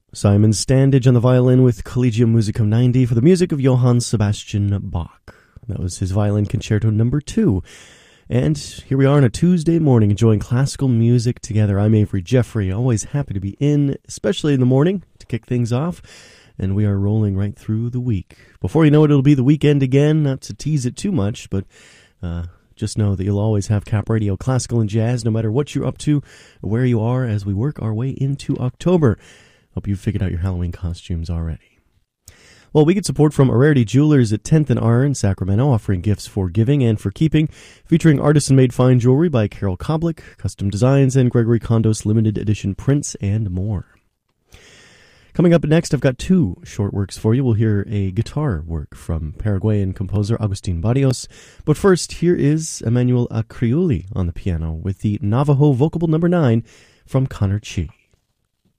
Simon Standage on the violin with Collegium Musicum 90 for the music of Johann Sebastian Bach. That was his Violin Concerto No. 2. And here we are on a Tuesday morning enjoying classical music together. I'm Avery Jeffrey, always happy to be in, especially in the morning, to kick things off. And we are rolling right through the week. Before you know it, it'll be the weekend again. Not to tease it too much, but just know that you'll always have Cap Radio, classical and jazz, no matter what you're up to, or where you are as we work our way into October. Hope you've figured out your Halloween costumes already. Well, we get support from Ararity Jewelers at 10th and R in Sacramento, offering gifts for giving and for keeping, featuring artisan-made fine jewelry by Carol Koblick, custom designs, and Gregory Kondos limited edition prints, and more. Coming up next, I've got two short works for you. We'll hear a guitar work from Paraguayan composer Agustin Barrios. But first, here is Emmanuel Acriuli on the piano with the Navajo Vocable No. 9 from Connor Chi.